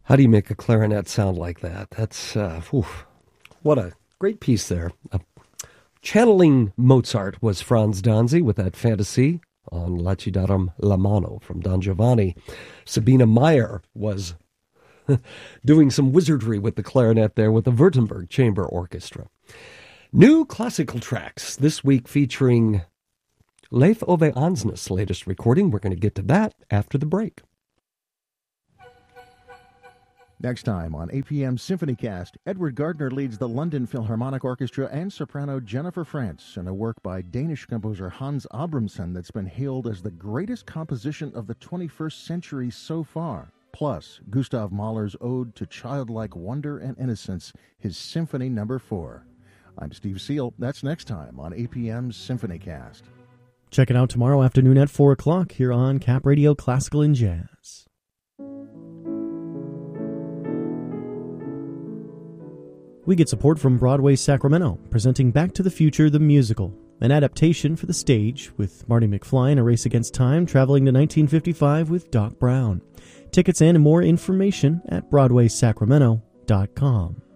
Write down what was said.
How do you make a clarinet sound like that? That's, what a great piece there. Channeling Mozart was Franz Danzi with that fantasy on Lacidarum la mano from Don Giovanni. Sabina Meyer was doing some wizardry with the clarinet there with the Württemberg Chamber Orchestra. New classical tracks this week featuring Leif Ove Ansnes' latest recording. We're going to get to that after the break. Next time on APM SymphonyCast, Edward Gardner leads the London Philharmonic Orchestra and soprano Jennifer France in a work by Danish composer Hans Abramson that's been hailed as the greatest composition of the 21st century so far. Plus, Gustav Mahler's ode to childlike wonder and innocence, his Symphony No. 4. I'm Steve Seal. That's next time on APM SymphonyCast. Check it out tomorrow afternoon at 4 o'clock here on Cap Radio Classical and Jazz. We get support from Broadway Sacramento, presenting Back to the Future the Musical, an adaptation for the stage with Marty McFly in A Race Against Time traveling to 1955 with Doc Brown. Tickets and more information at BroadwaySacramento.com.